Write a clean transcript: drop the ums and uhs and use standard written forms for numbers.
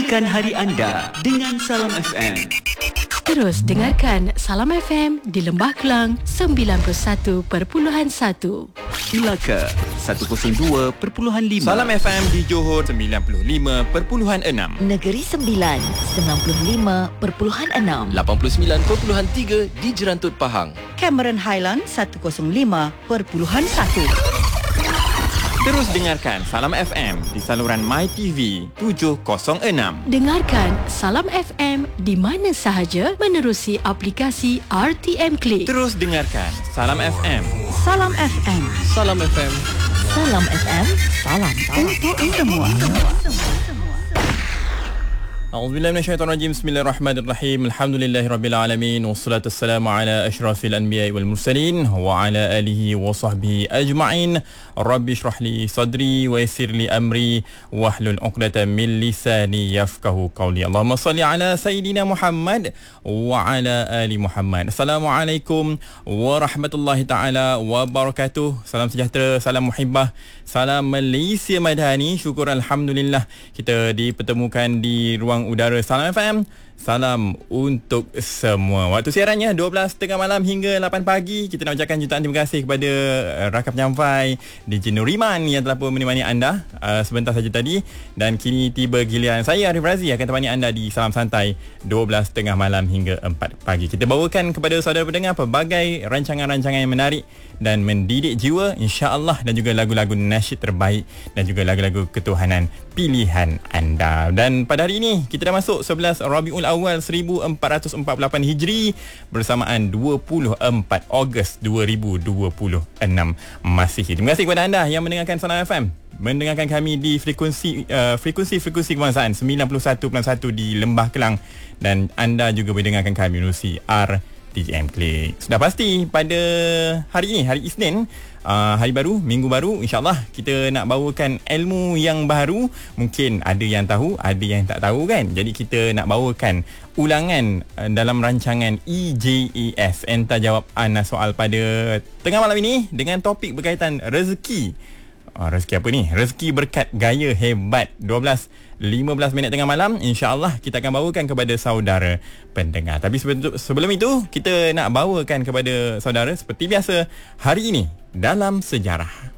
Mulakan hari anda dengan Salam FM. Terus dengarkan Salam FM di Lembah Kelang 91.1, Melaka 102.5, Salam FM di Johor 95.6, Negeri Sembilan 95.6, 89.3 di Jerantut Pahang, Cameron Highland 105.1. Terus dengarkan Salam FM di saluran MyTV 706. Dengarkan Salam FM di mana sahaja menerusi aplikasi RTM Click. Terus dengarkan Salam FM. Salam FM. Salam FM. Salam FM. Salam Untuk semua. A'udzubillahi minasyaitonirrajim. Bismillahirrahmanirrahim. Alhamdulillahirabbil alamin wassalatu wassalamu ala asyrafil anbiya'i wal mursalin wa ala alihi wa sahbihi ajma'in. Rabbi shrah li sadri wa yassir li amri wahlul 'uqdatam min lisani yafqahu qawli. Allahumma salli ala sayidina Muhammad wa ala ali Muhammad. Assalamualaikum warahmatullahi taala wabarakatuh. Salam sejahtera, salam muhibbah, salam Malaysia Madani. Syukur alhamdulillah kita dipertemukan di ruang udara Salam FM. Salam untuk semua. Waktu siarannya 12.30 malam hingga 8 pagi. Kita nak ucapkan jutaan terima kasih kepada rakan penyampai DJ Nuriman yang telah pun menemani anda sebentar saja tadi. Dan kini tiba giliran saya, Arif Razi, akan temani anda di Salam Santai 12.30 malam hingga 4 pagi. Kita bawakan kepada saudara pendengar pelbagai rancangan-rancangan yang menarik dan mendidik jiwa, insya-Allah, dan juga lagu-lagu nasyid terbaik dan juga lagu-lagu ketuhanan pilihan anda. Dan pada hari ini kita dah masuk 11 Rabiul Awal 1448 Hijri bersamaan 24 Ogos 2026 Masihi. Terima kasih kepada anda yang mendengarkan Salam FM, mendengarkan kami di frekuensi kebangsaan 91.1 di Lembah Kelang, dan anda juga boleh dengarkan kami melalui RTM Click. Sudah pasti pada hari ini, hari Isnin, hari baru, minggu baru, insyaAllah kita nak bawakan ilmu yang baru. Mungkin ada yang tahu, ada yang tak tahu kan. Jadi kita nak bawakan ulangan dalam rancangan EJAS, Entah Jawab Anda Soal, pada tengah malam ini dengan topik berkaitan rezeki. Rezeki apa ni? Rezeki berkat gaya hebat. 12.15 minit tengah malam, insya-Allah kita akan bawakan kepada saudara pendengar. Tapi sebelum itu kita nak bawakan kepada saudara seperti biasa hari ini dalam sejarah.